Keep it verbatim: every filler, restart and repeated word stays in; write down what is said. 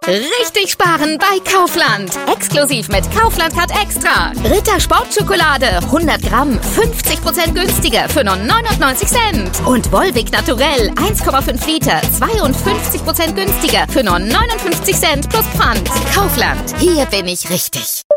Richtig sparen bei Kaufland. Exklusiv mit Kaufland Card Extra. Ritter Sportschokolade hundert Gramm fünfzig Prozent günstiger für nur neunundneunzig Cent. Und Volvic Naturell eins Komma fünf Liter zweiundfünfzig Prozent günstiger für nur neunundfünfzig Cent plus Pfand. Kaufland. Hier bin ich richtig.